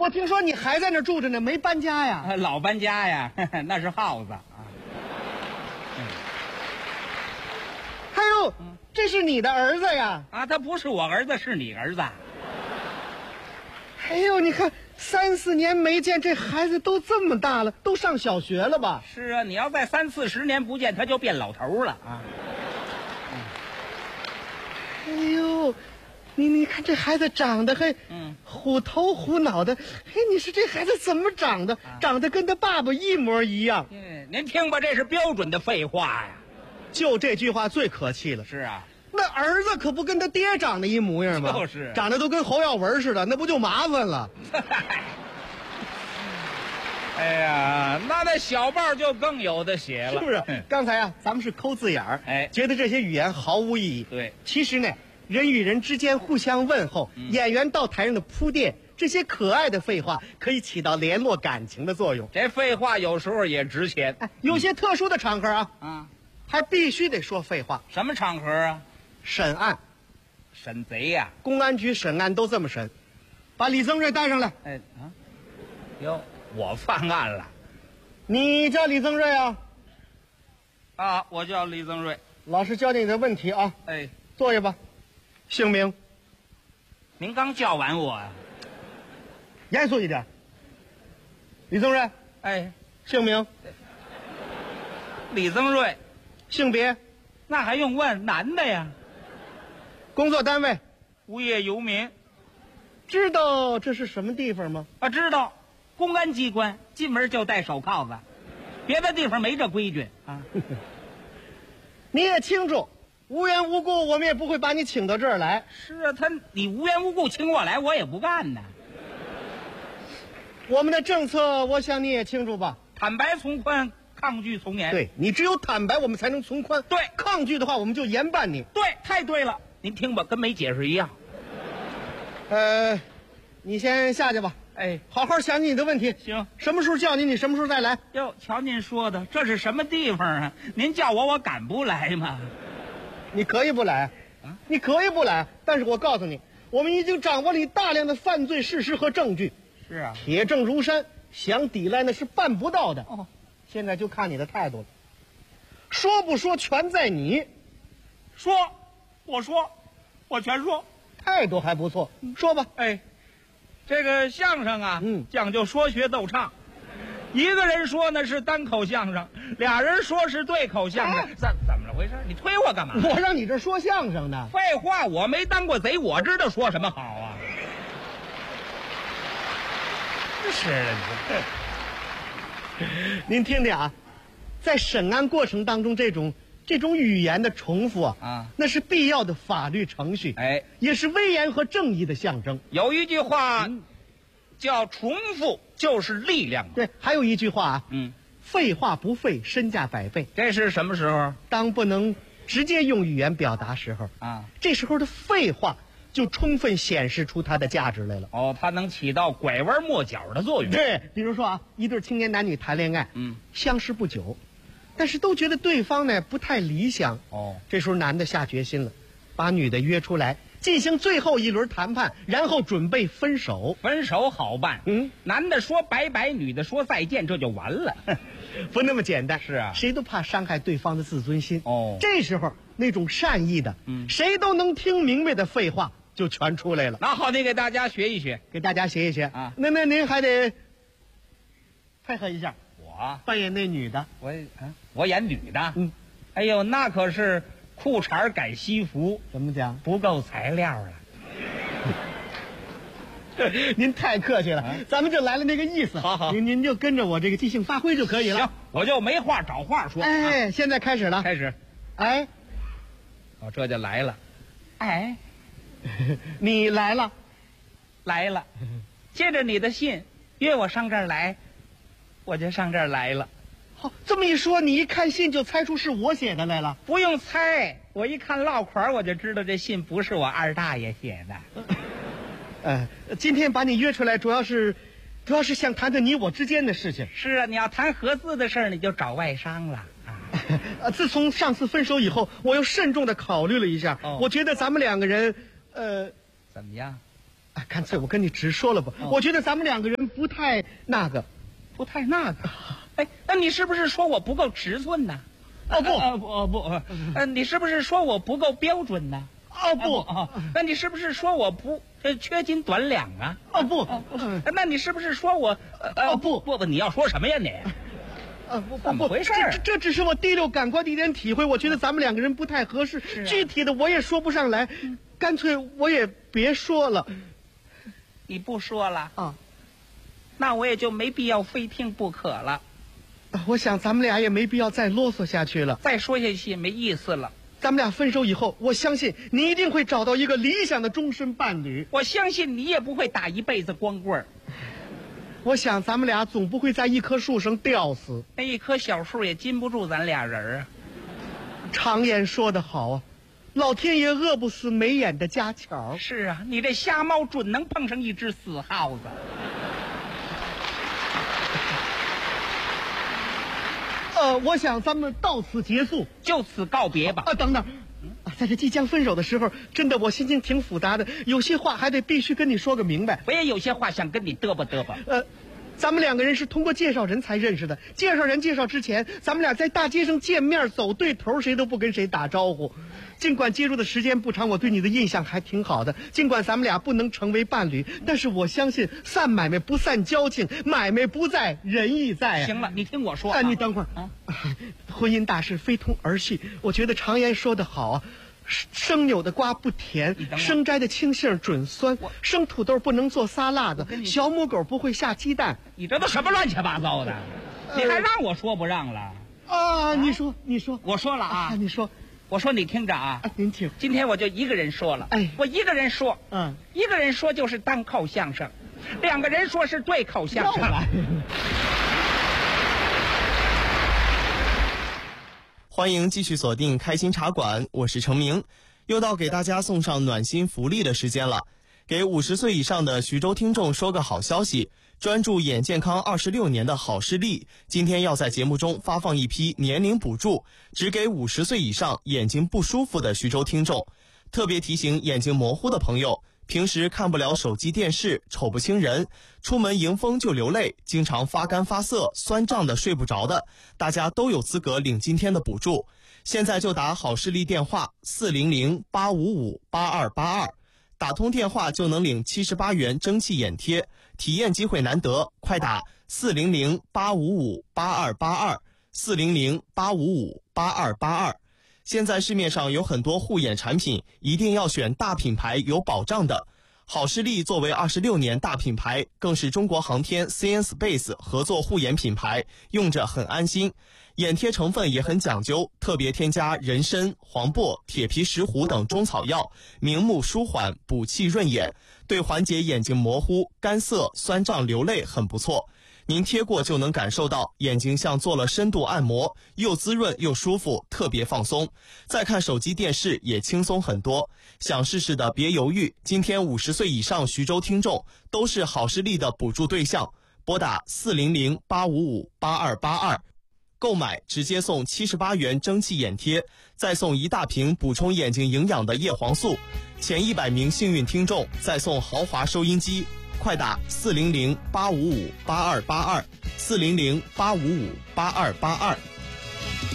我听说你还在那住着呢，没搬家呀？ 老搬家呀，那是耗子啊。 还有，这是你的儿子呀？ 啊，他不是我儿子，是你儿子。 哎呦，你看3、4年没见，这孩子都这么大了，都上小学了吧？ 是啊，你要再3、40年不见，他就变老头了啊。 哎呦，你看这孩子长得还虎头虎脑的，嘿，你说这孩子怎么长的？长得跟他爸爸一模一样。 您听吧，这是标准的废话呀。 就这句话最可气了。 是啊， 那儿子可不跟他爹长得一模样吗？ 就是， 长得都跟侯耀文似的，那不就麻烦了？ 哎呀，那小报就更有的写了， 是不是？刚才啊，咱们是抠字眼儿，觉得这些语言毫无意义。 对， 其实呢，人与人之间互相问候，演员到台上的铺垫，这些可爱的废话可以起到联络感情的作用。 这废话有时候也值钱。 有些特殊的场合啊，还必须得说废话。 什么场合啊？ 审案， 审贼呀！ 公安局审案都这么审。把李增瑞带上来。 哟，我犯案了。 你叫李增瑞啊？ 啊，我叫李增瑞。 老师教你的问题啊。坐下吧。姓名？ 您刚叫完我呀？ 严肃一点。李增瑞。姓名？ 李增瑞。 性别？ 那还用问？男的呀。 工作单位？ 无业游民。 知道这是什么地方吗？ 啊，知道，公安机关，进门就戴手铐子，别的地方没这规矩啊。 你也清楚，无缘无故我们也不会把你请到这儿来。 是啊，你无缘无故请我来，我也不干呢。 我们的政策，我想你也清楚吧？ 坦白从宽，抗拒从严。 对，你只有坦白，我们才能从宽。 对， 抗拒的话，我们就严办你。 对，太对了。您听吧，跟没解释一样。 你先下去吧。好好想你的问题。 行， 什么时候叫你，你什么时候再来。 哟，瞧您说的，这是什么地方啊？您叫我敢不来吗？ 你可以不来，你可以不来，但是我告诉你，我们已经掌握了你大量的犯罪事实和证据。 是啊， 铁证如山，想抵赖那是办不到的。现在就看你的态度了。说不说全在你。 说，我说，我全说。 态度还不错，说吧。 这个相声啊，讲究说学逗唱。一个人说呢是单口相声，俩人说是对口相声。怎么回事？你推我干嘛？ 我让你这说相声呢。 废话，我没当过贼，我知道说什么好啊。是的， 您听听啊，在审案过程当中，这种语言的重复那是必要的法律程序，也是威严和正义的象征。 有一句话叫重复就是力量。 对，还有一句话废话不废，身价百倍。 这是什么时候？ 当不能直接用语言表达时候这时候的废话就充分显示出它的价值来了。 它能起到拐弯抹角的作用。 对，比如说一对青年男女谈恋爱，相识不久，但是都觉得对方呢不太理想。这时候男的下决心了，把女的约出来进行最后一轮谈判，然后准备分手。 分手好办，男的说拜拜，女的说再见，这就完了。 不那么简单。 是啊， 谁都怕伤害对方的自尊心。这时候那种善意的，谁都能听明白的废话就全出来了。 那好，你给大家学一学， 给大家学一学啊。那您还得配合一下。 我扮演那女的。 我演女的。哎呦，那可是裤衩改西服。 怎么讲？ 不够材料了。 您太客气了，咱们就来了那个意思。 好， 您就跟着我这个即兴发挥就可以了。 行，我就没话找话说。 现在开始了。 开始。这就来了。 你来了。 来了。借着你的信约我上这儿来，我就上这儿来了。 这么一说，你一看信就猜出是我写的来了。 不用猜，我一看落款我就知道这信不是我二大爷写的。 今天把你约出来，主要是想谈谈你我之间的事情。 是啊，你要谈合资的事儿，你就找外商了。 自从上次分手以后，我又慎重的考虑了一下，我觉得咱们两个人， 怎么样？ 干脆我跟你直说了吧，我觉得咱们两个人不太那个。 哎，那你是不是说我不够尺寸呢？你是不是说我不够标准呢？那你是不是说我不缺斤短两啊？那你是不是说我你要说什么呀你？怎么回事？ 这只是我第六感官的一点体会，我觉得咱们两个人不太合适，具体的我也说不上来，干脆我也别说了。 你不说了啊？那我也就没必要非听不可了。 我想咱们俩也没必要再啰嗦下去了， 再说下去也没意思了。 咱们俩分手以后，我相信你一定会找到一个理想的终身伴侣。 我相信你也不会打一辈子光棍儿。 我想咱们俩总不会在一棵树上吊死， 那一棵小树也禁不住咱俩人啊。 常言说得好啊，老天爷饿不死没眼的家巧。 是啊，你这瞎猫准能碰上一只死耗子。 我想咱们到此结束， 就此告别吧。 等等，在这即将分手的时候，真的我心情挺复杂的，有些话还得必须跟你说个明白。 我也有些话想跟你嘚啵嘚啵。 咱们两个人是通过介绍人才认识的，介绍人介绍之前，咱们俩在大街上见面走对头，谁都不跟谁打招呼。尽管接触的时间不长，我对你的印象还挺好的。尽管咱们俩不能成为伴侣，但是我相信散买卖不散交情，买卖不在仁义在啊。 行了，你听我说。 你等会儿啊，婚姻大事非同儿戏。我觉得常言说得好啊，生扭的瓜不甜，生摘的青杏准酸，生土豆不能做沙拉的，小母狗不会下鸡蛋。 你这都什么乱七八糟的？你还让我说不让了？ 你说， 我说了啊， 你说。 我说你听着啊， 您听。 今天我就一个人说了，我一个人说，一个人说就是单口相声，两个人说是对口相声。 欢迎继续锁定开心茶馆，我是程明，又到给大家送上暖心福利的时间了。给50岁以上的徐州听众说个好消息，专注眼健康26年的好视力今天要在节目中发放一批年龄补助，只给50岁以上眼睛不舒服的徐州听众。特别提醒眼睛模糊的朋友，平时看不了手机电视，瞅不清人，出门迎风就流泪，经常发干发涩酸胀的睡不着的，大家都有资格领今天的补助。现在就打好视力电话400-855-8282，打通电话就能领78元蒸汽眼贴，体验机会难得，快打400-855-8282 400-855-8282。现在市面上有很多护眼产品，一定要选大品牌有保障的。好视力作为26年大品牌，更是中国航天 CNSpace 合作护眼品牌，用着很安心。眼贴成分也很讲究，特别添加人参、黄柏、铁皮石斛等中草药，明目舒缓，补气润眼，对缓解眼睛模糊、干涩、酸胀、流泪很不错。您贴过就能感受到眼睛像做了深度按摩，又滋润又舒服，特别放松。再看手机电视也轻松很多。想试试的别犹豫，今天50岁以上徐州听众都是好视力的补助对象，拨打400-855-8282，购买直接送78元蒸汽眼贴，再送一大瓶补充眼睛营养的叶黄素。前100名幸运听众再送豪华收音机。快打400-855-8282 400-855-8282。